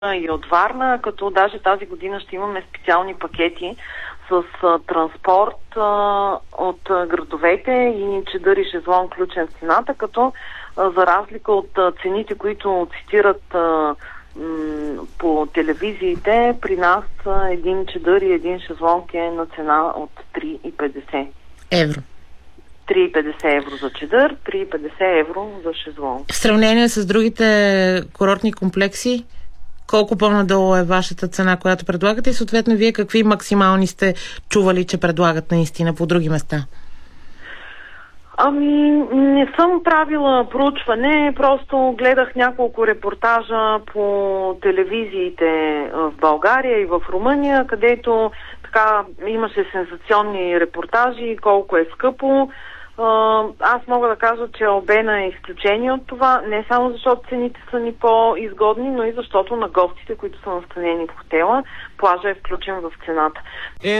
и от Варна, като даже тази година ще имаме специални пакети с транспорт от градовете и чадър и шезлонг включен в цената, като за разлика от цените, които цитират по телевизиите, при нас един чадър и един шезлонг е на цена от 3,50 евро. 3,50 евро за чадър, 3,50 евро за шезлонг. В сравнение с другите курортни комплекси, колко по-надолу е вашата цена, която предлагате и съответно вие какви максимални сте чували, че предлагат наистина по други места? Не съм правила проучване, просто гледах няколко репортажа по телевизиите в България и в Румъния, където така имаше сензационни репортажи, колко е скъпо. Аз мога да кажа, че Албена е изключение от това, не само защото цените са ни по-изгодни, но и защото на гостите, които са настанени в хотела, плажа е включен в цената.